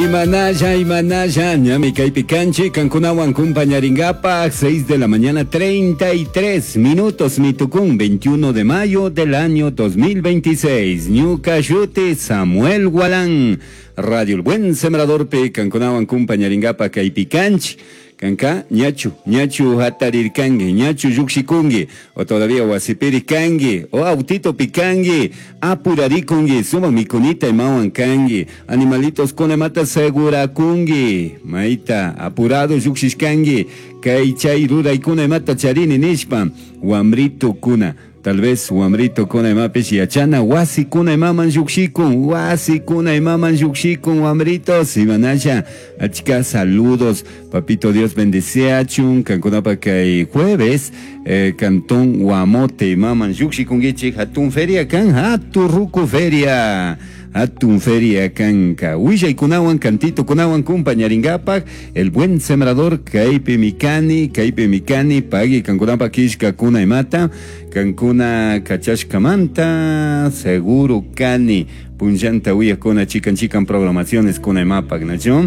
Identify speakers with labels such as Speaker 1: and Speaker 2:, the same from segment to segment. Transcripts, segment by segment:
Speaker 1: Imanaya, ñami kaypi kanchi, kankunawan kumpañaringapak, 6 de la mañana, 33 minutos, mitukun, 21 de mayo del año 2026. Ñuka shuti Samuel Gualán, Radio El Buen Sembrador pe, kankunawan kumpañaringapak kaypi kanchi. Kanka, ñachu hatarirkangi, ñachu yukshikungi, o todavía wasipirikangi, o autito pikangi, apurarikungi, suma mikunita imawan kangi, animalitos konemata segurakungi, maita, apurado yukshishkangi, kaichay ruraykuna imata charini nishpa, wamrito kuna. Tal vez wamrito kuna imapish yachana, wasi kuna imaman yukshikun, wamritos, imanasha, achika, saludos, papito Dios bendeceachun, kankunapa kay jueves, cantón Guamote, imaman yukshikun gichi, hatun feria kan, haturuku feria. Atun feria kanka. Wishay kunawan cantito kunawan kumpañaringapak. El buen sembrador kaipe mikani, pagi kankunapa kishka kuna imata. Kankuna kachashka manta. Seguro kani. Punchanta uya kuna chican programaciones kuna imapak, ¿no?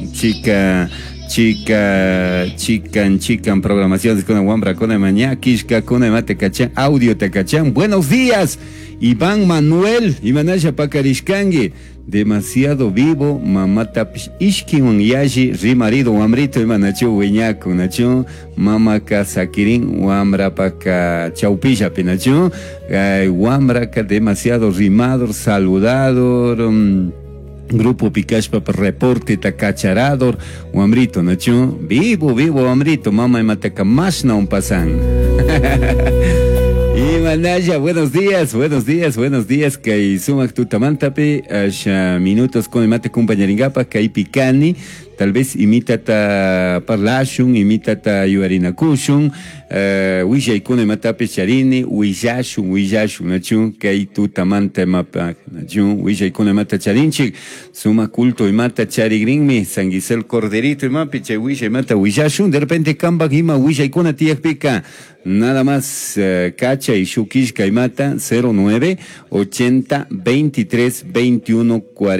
Speaker 1: Chican programaciones con Wambra con mañana, Kishka con mate cachan, audio te cachan. Buenos días, Iván Manuel, Imanasha Pakarishkangi, demasiado vivo, mamata ishkin yashi, rimarido, wamrito, Imanacho, Weñaco, Nacho, mama Kasakirin, Wambra Paka Chaupisha, Pinacho, Wambra demasiado rimador, saludador. Grupo Picashpa reporte tacacharador, Wamrito, Nacho, vivo, Wamrito, mamá y mateca más no un pasan. Y Manaya, buenos días, que sumak tu tamantape, minutos con el mate compañeringapa, que hay picani, tal vez imitata parlashun, imitata yuarinakushun, wishay kune matape charini, wijashun, nachun, que hay tu tamanta mapa, nachun, wishay kune mata charinchik, suma culto y mata charigrinmi, sanguisel corderito y mapiche, wishay mata wijashun, de repente kambak ima wishay kune tiak pica. Nada más cacha y shukishka y mata 09 80 23 21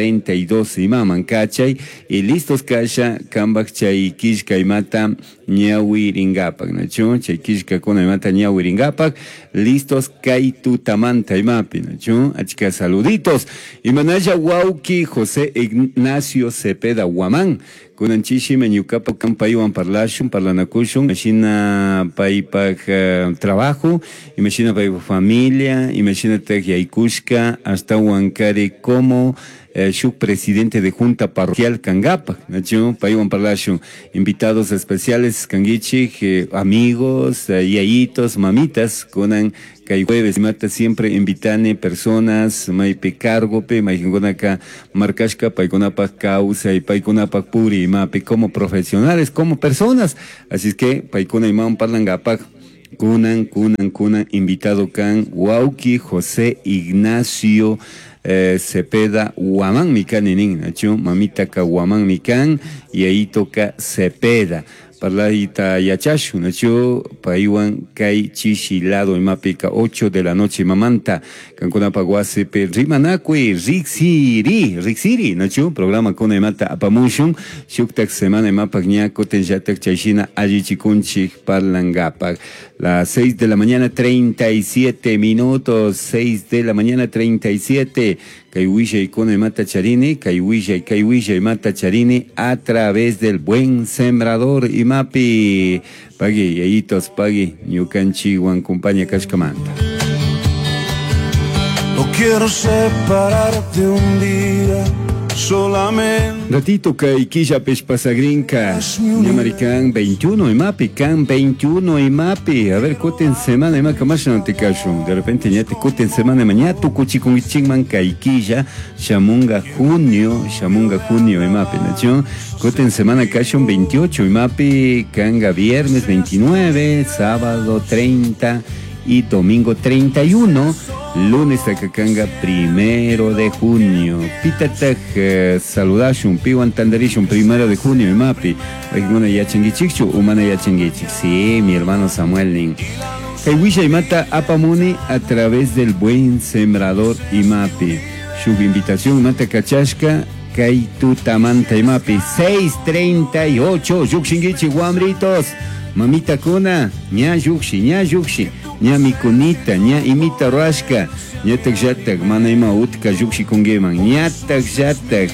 Speaker 1: 42 imaman cachay y listos cacha kambak chay kishka y mata ñawi ringapak nacho chay kishka con y mata ñawi ringapak listos kai tu tamanta imapi nacho achika saluditos y manaya wauki José Ignacio Cepeda Guamán Kunanchishi menyukapa kampayuan parlanakushun, machina paipak trabajo, y machina paipak familia, y machina tejiaikushka, hasta Huancari como subpresidente de Junta Parroquial Kangapa, ¿no? Paiwan parlashun, invitados especiales, Kangichi, amigos, yayitos, mamitas, kunan Kay jueves mata siempre invitane personas maipe cargo pe maikunaka markashka paikunapa causa y paikunapa puri mape como profesionales como personas, así es que paikuna imam parlangapak kunan invitado kan Wauki José Ignacio Cepeda Huamán Mikan nacho mamita ka Huamán Mikan y ahí toca Cepeda Parlaita yachashu, nacho, paiwan kai chishilado y mapica 8 de la noche mamanta, cancuna paguase per rimanakwe, rixiri, nacho, programa con mata apamushun, shuktak semana mapagña, cotenjatak chachina, ajichikunchi parlangapak. Las 6 de la mañana 37 minutos, 6 de la mañana 37. Kaiwisha y Kone Mata Charini, Kaiwisha y Mata Charini a través del buen sembrador y mapi. Pagui, yayitos, pagui, ñucanchi, Juan compañía Kashkamanta.
Speaker 2: No quiero separarte un día. Solamente
Speaker 1: ratito que quilla pespasagrinca ñamarican 21 y mapi can 21 y mapi a ver coten semana y maca más no te cacho de repente ya te coten semana mañana tu cuchi con chingman caiquilla chamunga junio y mapi nacho coten semana cacho 28 y mapi canga viernes 29 sábado 30 y domingo 31, lunes Takakanga 1 de junio. Pitatak saludashun, piwan tandarishun 1 de junio, mapi. Una yachangichichu, humana yachangichik. Sí, mi hermano Samuel Ning. Kaiwisha y mata apamoni a través del buen sembrador y mapi. Su invitación mata cachashka. Kay tutamanta imapi 6:38 yukshingichi guambritos. Mamita kuna, ña yuksi, ña mikunita, ña imita rashka, ña takjatak, mana ima utka yuksi kungiman, ña takjatak,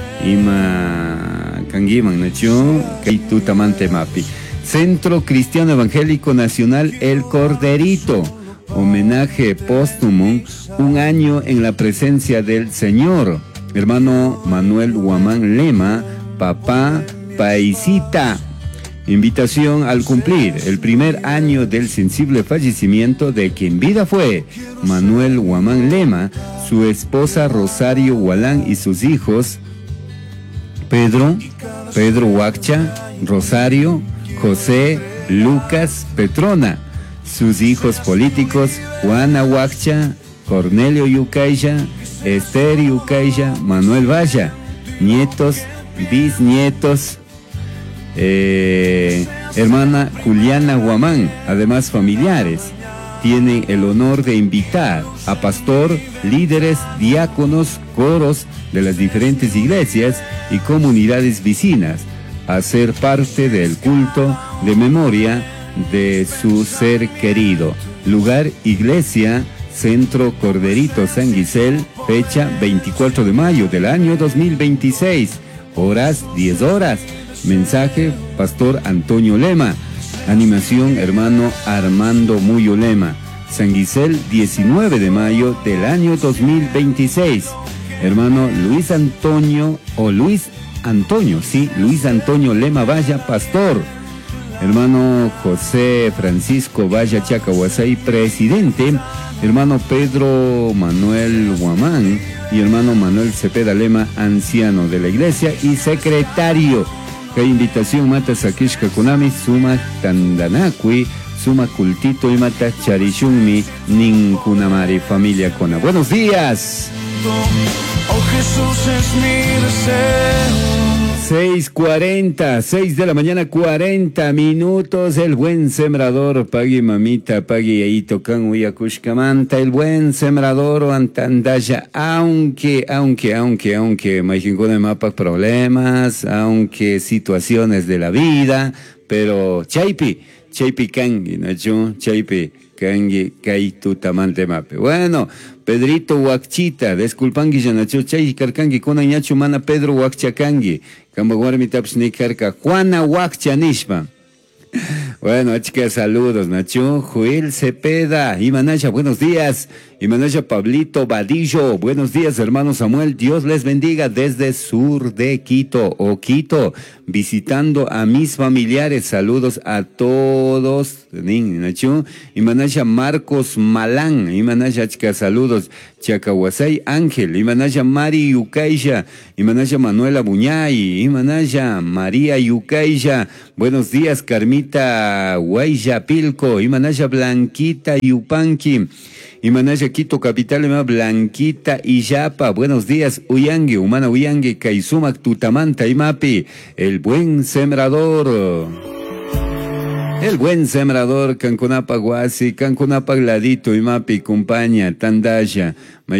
Speaker 1: ima kangiman, nacho, kay tutamanta imapi. Centro Cristiano Evangélico Nacional El Corderito. Homenaje póstumo, un año en la presencia del Señor. Hermano Manuel Guamán Lema, papá Paisita. Invitación al cumplir el primer año del sensible fallecimiento de quien vida fue Manuel Guamán Lema, su esposa Rosario Gualán y sus hijos Pedro Huaccha, Rosario, José, Lucas, Petrona. Sus hijos políticos, Juana Huaccha, Cornelio Yucaya, Esther Yucaya, Manuel Valla. Nietos, bisnietos, hermana Juliana Guamán, además familiares. Tienen el honor de invitar a pastor, líderes, diáconos, coros de las diferentes iglesias y comunidades vecinas a ser parte del culto de memoria de su ser querido. Lugar, iglesia, Centro Corderito San Gisel, fecha 24 de mayo del año 2026, horas 10 horas. Mensaje, Pastor Antonio Lema. Animación, hermano Armando Muyo Lema. San Gisel, 19 de mayo del año 2026. Hermano Luis Antonio Lema Valla, pastor. Hermano José Francisco Valla Chacahuasay, presidente. Hermano Pedro Manuel Guamán y hermano Manuel Cepeda Lema, anciano de la iglesia y secretario. Que invitación mata Sakishka Kunami, suma Tandanakui, suma cultito y mata Charishunmi, Ninkunamari, familia Kona. Buenos días.
Speaker 2: Oh Jesús es mi deseo.
Speaker 1: 6:40, 6 de la mañana, 40 minutos. El buen sembrador, pagui mamita, pagui ahí tocan uyakushkamanta, el buen sembrador o antandaya, aunque, Majincuna mapa problemas, aunque situaciones de la vida, pero chaipi kangi, nacho, chaipi kangi, kai tutamante mape. Bueno, Pedrito Huacchita, desculpangi yanacho, chay karkangi, kuna ñachu mana Pedro Huaccha kangi. Cambaguarmi tapsni karka Juana Huaccha nishma. Bueno, chicas, saludos, Nacho. Joel Cepeda, Imanaya, buenos días. Imanaya Pablito Vadillo, buenos días, hermano Samuel. Dios les bendiga desde sur de Quito, Quito, visitando a mis familiares. Saludos a todos. Nacho. Imanaya Marcos Malán, Imanaya, chicas, saludos. Chacahuasay Ángel, Imanaya Mari Yucaya, Imanaya Manuela Buñay, Imanaya María Yucaya. Buenos días, Carmita Guaya Pilco, Imanaya Blanquita Yupanqui, Imanaya Quito Capital, Blanquita Iyapa. Buenos días, Uyangue, Humana Uyangue, Kaisumac Tutamanta Imapi, el buen sembrador. El buen sembrador, Cancunapa Guasi, Cancunapa Gladito, Imapi, Compaña, Tandaya,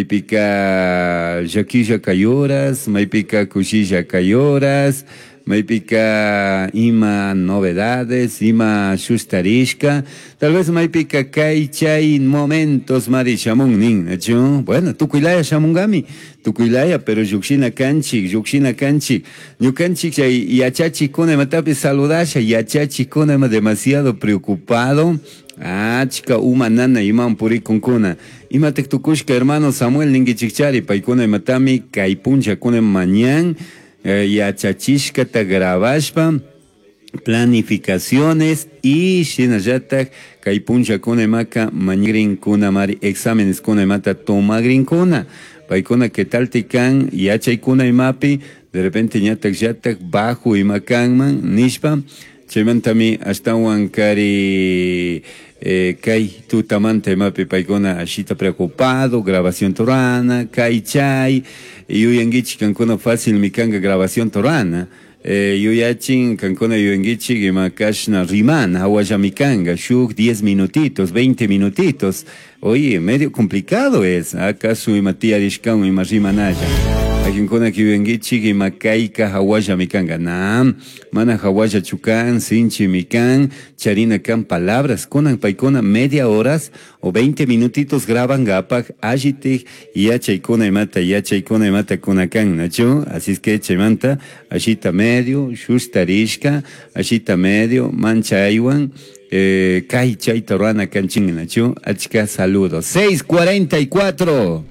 Speaker 1: Maipica Yaquilla Cayoras, Maipica Cuchilla Cayoras, Maipica Ima novedades, Ima Shustarishka, tal vez Maipica Chay momentos Mari Shamun Nin, bueno, Tucuilaya Shamungami, Tucuilaya, pero Yuxina Kanchik, Yukanchik y Achachi Kone Matapi saludasha, y Achachi Kone demasiado preocupado. Chica nana imam puri kunkuna. Ima tektukushka hermano Samuel Ningichichari, paikuna matami, Kaipuncha Kune mañan. Yachachishka grabashpa planificaciones y shinayatak kaipuncha kuna maka mañgrin kuna mari exámenes kuna mata tomagrin kuna paikuna que tal tikan yachay kuna imapi de repente yatak bajo imakanman nishpa chemantami hasta huancari Kai tutamante mapi paikona ashita preocupado, grabación torana, kai chay, yuyangichi kankona fácil mikanga grabación torana, yuyachin kankona yuyangichi gimakashna riman, hawaya mikanga, shuk 10 minutitos, 20 minutitos, oye, medio complicado es, acaso imatia rishkan ima rimanaya. Ajinkuna kibengichi y makaika hawaya mikanga nam mana hawaya chukan sinchi mikan charina kan palabras kunan paikona media horas o 20 minutitos graban gapak agite y yachaikuna y mata kunakan nacho así es que chemanta ashita medio shustarishka ashita medio mancha aywan kai chay torana kanchin nacho achka saludos 6:44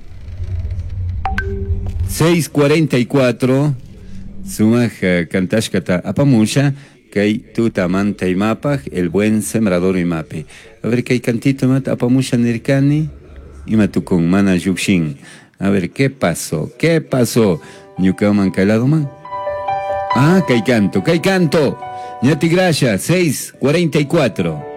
Speaker 1: 6:44 Sumaj Kantashkata Apamusha Kay Tutamanta y Mapaj el buen sembrador y mape. A ver kay cantito mat Apamusha Nirkani y matukun mana yukshin. A ver qué pasó, Ñukaman kailado man. Ah, kay canto. Ñati gracias 6:44